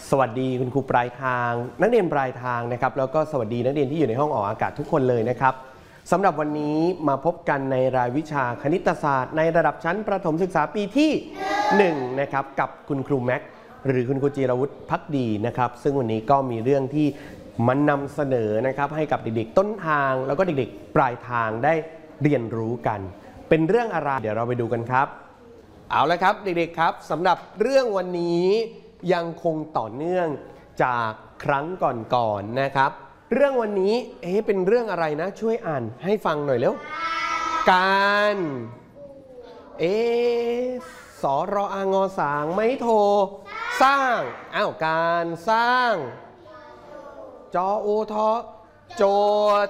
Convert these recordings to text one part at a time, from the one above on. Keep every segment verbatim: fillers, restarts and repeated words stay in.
สวัสดีคุณครูปลายทางนักเรียนปลายทางนะครับแล้วก็สวัสดีนักเรียนที่อยู่ในห้องออกอากาศทุกคนเลยนะครับสำหรับวันนี้มาพบกันในรายวิชาคณิตศาสตร์ในระดับชั้นประถมศึกษาปีที่หนึ่งนะครับกับคุณครูแม็กหรือคุณครูจีรวุฒิภักดีนะครับซึ่งวันนี้ก็มีเรื่องที่มันนำเสนอนะครับให้กับเด็กๆต้นทางแล้วก็เด็กๆปลายทางได้เรียนรู้กันเป็นเรื่องอะไรเดี๋ยวเราไปดูกันครับเอาละครับเด็กๆครับสำหรับเรื่องวันนี้ยังคงต่อเนื่องจากครั้งก่อนๆนะครับเรื่องวันนี้เอ๊ะเป็นเรื่องอะไรนะช่วยอ่านให้ฟังหน่อยเร็วการเอ๊ะสรองอสางไม่โทสร้างอ้าวการสร้างจอโอทอโจทย์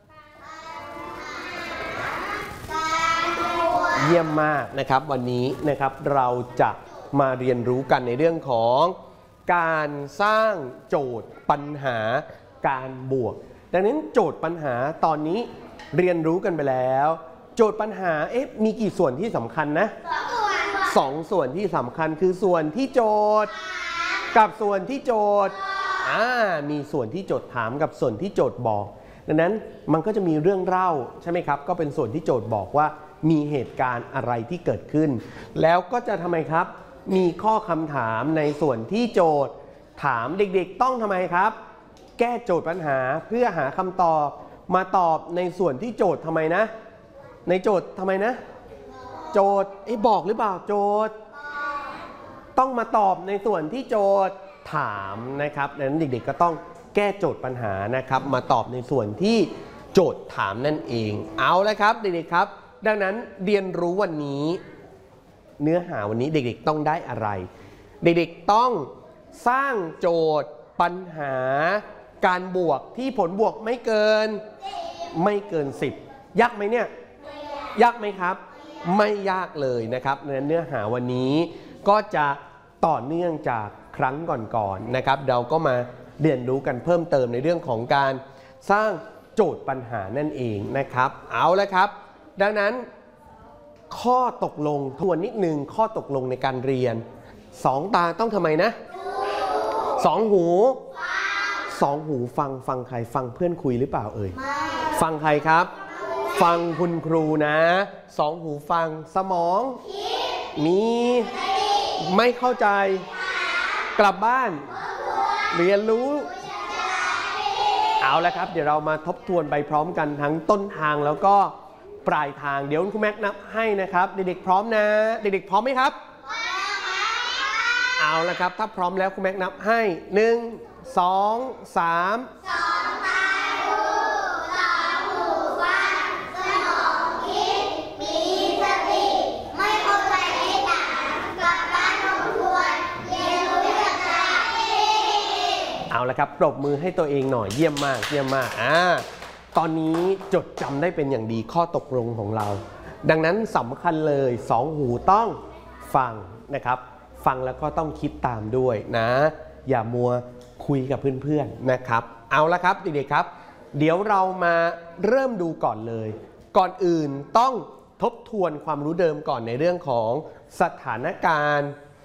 เยี่ยมมากนะครับวันนี้นะครับเราจะมาเรียนรู้กันในเรื่องของการสร้างโจทย์ปัญหาการบวกดังนั้นโจทย์ปัญหาตอนนี้เรียนรู้กันไปแล้วโจทย์ปัญหาเอ๊ะมีกี่ส่วนที่สำคัญนะสองส่วนที่สำคัญคือส่วนที่โจทย์กับส่วนที่โจทย์อ่ามีส่วนที่โจทย์ถามกับส่วนที่โจทย์บอกดังนั้นมันก็จะมีเรื่องเล่าใช่ไหมครับก็เป็นส่วนที่โจทย์บอกว่ามีเหตุการณ์อะไรที่เกิดขึ้นแล้วก็จะทำไมครับมีข้อคำถามในส่วนที่โจทย์ถามเด็กๆต้องทำไมครับแก้โจทย์ปัญหาเพื่อหาคำตอบมาตอบในส่วนที่โจทย์ทำไมนะในโจทย์ทำไมนะโจทย์ไอ้บอกหรือเปล่าโจทย์ต้องมาตอบในส่วนที่โจทย์ถามนะครับดังนั้นเด็กๆก็ต้องแก้โจทย์ปัญหานะครับมาตอบในส่วนที่โจทย์ถามนั่นเองเอาละครับเด็กๆครับดังนั้นเรียนรู้วันนี้เนื้อหาวันนี้เด็กๆต้องได้อะไรเด็กๆต้องสร้างโจทย์ปัญหาการบวกที่ผลบวกไม่เกินไม่เกินสิบยากไหมเนี่ยยากไหมครับไม่ยากเลยนะครับเนื้อหาวันนี้ก็จะต่อเนื่องจากครั้งก่อนๆนะครับเราก็มาเรียนรู้กันเพิ่มเติมในเรื่องของการสร้างโจทย์ปัญหานั่นเองนะครับเอาละครับดังนั้นข้อตกลงทวนนิดนึงข้อตกลงในการเรียนสองตาต้องทำไมนะสองหูสองหูฟังฟังใครฟังเพื่อนคุยหรือเปล่าเอ่ยฟังใครครับฟังคุณครูนะสองหูฟังสมองมีไม่เข้าใจกลับบ้านเรียนรู้เอาละครับเดี๋ยวเรามาทบทวนไปพร้อมกันทั้งต้นทางแล้วก็ปลายทางเดี๋ยวคุณแม็กนับให้นะครับเด็กๆพร้อมนะเด็กๆพร้อมไหมครับเอาละครับถ้าพร้อมแล้วคุณแม็กนับให้หนึ่งสองสามสองตาดูสองหูฟังสมองคิดมีสติไม่เข้าใจให้ถามกลับบ้านทบทวนเรียนรู้จากใจเอาละครับปรบมือให้ตัวเองหน่อยเยี่ยมมากเยี่ยมมากอ่าตอนนี้จดจำได้เป็นอย่างดีข้อตกลงของเราดังนั้นสำคัญเลยสองหูต้องฟังนะครับฟังแล้วก็ต้องคิดตามด้วยนะอย่ามัวคุยกับเพื่อนๆนะครับเอาละครับเด็กๆครับเดี๋ยวเรามาเริ่มดูก่อนเลยก่อนอื่นต้องทบทวนความรู้เดิมก่อนในเรื่องของสถานการณ์